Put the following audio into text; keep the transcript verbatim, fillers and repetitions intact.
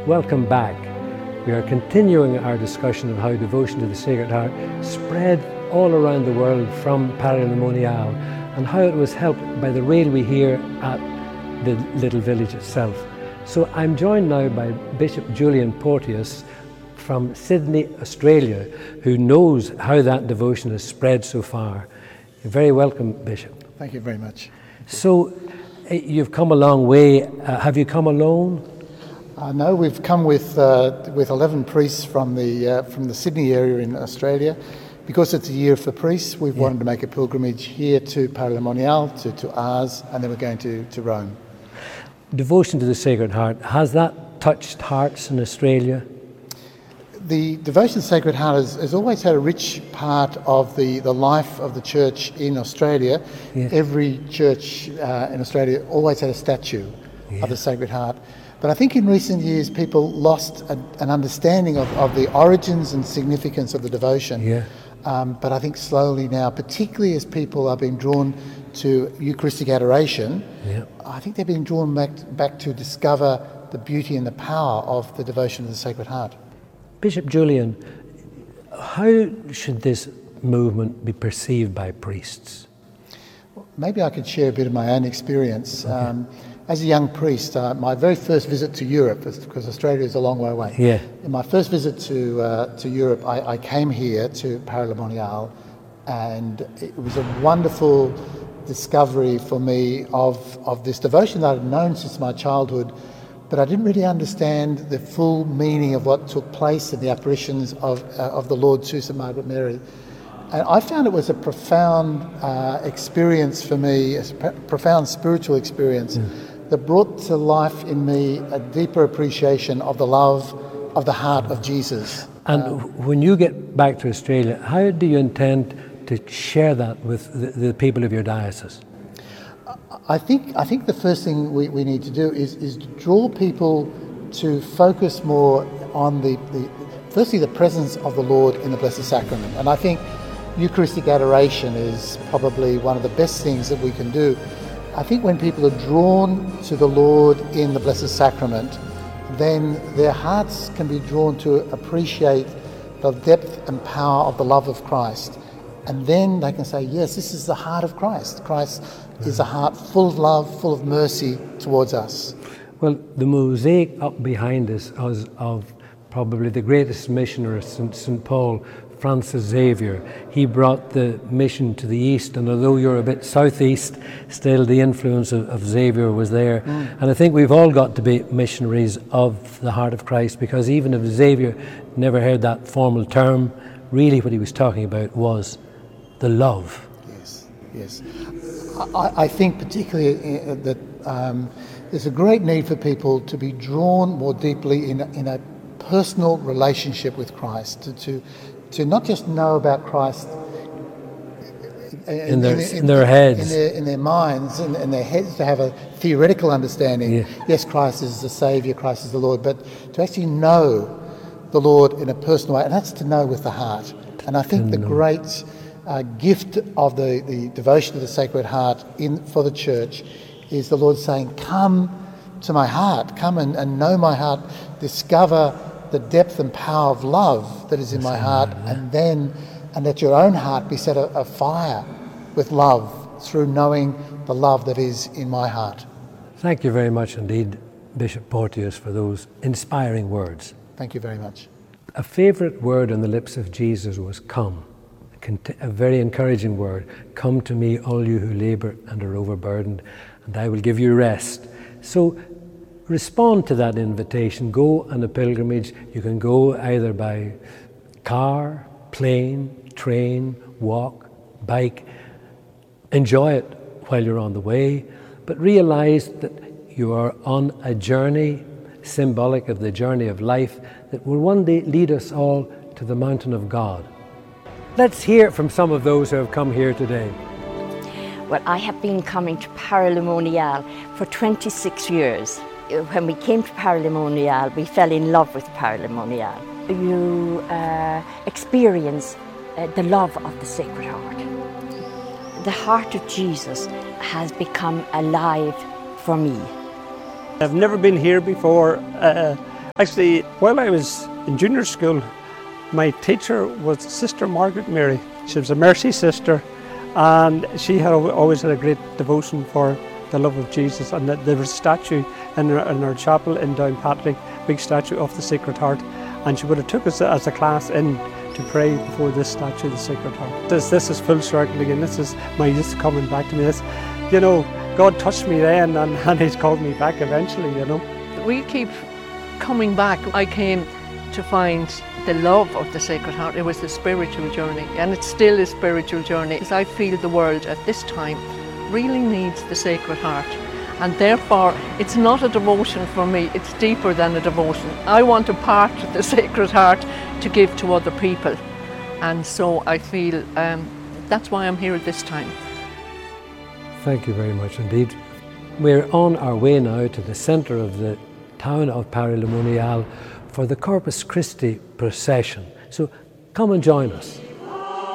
Welcome back. We are continuing our discussion of how devotion to the Sacred Heart spread all around the world from Paray-le-Monial and how it was helped by the railway here at the little village itself. So I'm joined now by Bishop Julian Porteous from Sydney, Australia, who knows how that devotion has spread so far. You're very welcome, Bishop. Thank you very much. So you've come a long way. Uh, have you come alone? Uh, no, we've come with uh, with eleven priests from the uh, from the Sydney area in Australia. Because it's a year for priests, we've yeah. wanted to make a pilgrimage here to Paray-le-Monial, to, to Ars, and then we're going to, to Rome. Devotion to the Sacred Heart, has that touched hearts in Australia? The devotion to the Sacred Heart has, has always had a rich part of the, the life of the church in Australia. Yeah. Every church uh, in Australia always had a statue yeah. of the Sacred Heart. But I think in recent years people lost a, an understanding of, of the origins and significance of the devotion. Yeah. Um, but I think slowly now, particularly as people are being drawn to Eucharistic adoration, yeah. I think they're being drawn back, back to discover the beauty and the power of the devotion to the Sacred Heart. Bishop Julian, how should this movement be perceived by priests? Maybe I could share a bit of my own experience. Okay. Um, as a young priest, uh, my very first visit to Europe, because Australia is a long way away. Yeah. In my first visit to uh, to Europe, I, I came here to Paray-le-Monial, and it was a wonderful discovery for me of, of this devotion that I'd known since my childhood, but I didn't really understand the full meaning of what took place in the apparitions of, uh, of the Lord to Saint Margaret Mary. And I found it was a profound uh, experience for me, a sp- profound spiritual experience mm. that brought to life in me a deeper appreciation of the love of the heart of Jesus. And um, when you get back to Australia, how do you intend to share that with the, the people of your diocese? I think I think the first thing we, we need to do is, is to draw people to focus more on the, the, firstly, the presence of the Lord in the Blessed Sacrament. And I think Eucharistic adoration is probably one of the best things that we can do. I think when people are drawn to the Lord in the Blessed Sacrament, then their hearts can be drawn to appreciate the depth and power of the love of Christ. And then they can say, yes, this is the heart of Christ. Christ is a heart full of love, full of mercy towards us. Well, the mosaic up behind us is of probably the greatest missioner of Saint Paul, Francis Xavier. He brought the mission to the east, and although you're a bit southeast, still the influence of, of Xavier was there. Mm. And I think we've all got to be missionaries of the heart of Christ, because even if Xavier never heard that formal term, really what he was talking about was the love. Yes, yes. I, I think particularly that um, there's a great need for people to be drawn more deeply in, in a personal relationship with Christ, to, to to not just know about Christ in, in, their, in, in their heads, in their, in their minds, in, in their heads, to have a theoretical understanding. Yeah. Yes, Christ is the Saviour, Christ is the Lord, but to actually know the Lord in a personal way, and that's to know with the heart. And I think the great uh, gift of the, the devotion to the Sacred Heart in for the Church is the Lord saying, come to my heart, come and, and know my heart, discover the depth and power of love that is in my heart, and then and let your own heart be set afire with love through knowing the love that is in my heart. Thank you very much indeed, Bishop Porteous, for those inspiring words. Thank you very much. A favourite word on the lips of Jesus was come, a very encouraging word. Come to me, all you who labour and are overburdened, and I will give you rest. So respond to that invitation. Go on a pilgrimage. You can go either by car, plane, train, walk, bike. Enjoy it while you're on the way, but realize that you are on a journey symbolic of the journey of life that will one day lead us all to the mountain of God. Let's hear from some of those who have come here today. Well, I have been coming to Paray-le-Monial for twenty-six years. When we came to Paray-le-Monial, we fell in love with Paray-le-Monial. You uh, experience uh, the love of the Sacred Heart. The heart of Jesus has become alive for me. I've never been here before. Uh, Actually, while I was in junior school, my teacher was Sister Margaret Mary. She was a Mercy sister, and she had always had a great devotion for the love of Jesus. And there was a statue in our, in our chapel in Downpatrick, big statue of the Sacred Heart, and she would have took us as a class in to pray before this statue of the Sacred Heart. This, this is full circle again. This is my youth coming back to me. This, you know, God touched me then, and, and He's called me back eventually, you know. We keep coming back. I came to find the love of the Sacred Heart. It was a spiritual journey, and it's still a spiritual journey, because I feel the world at this time really needs the Sacred Heart, and therefore it's not a devotion for me, it's deeper than a devotion. I want to part with the Sacred Heart to give to other people, and so I feel um, that's why I'm here at this time. Thank you very much indeed. We're on our way now to the centre of the town of Paray-le-Monial for the Corpus Christi procession. So come and join us.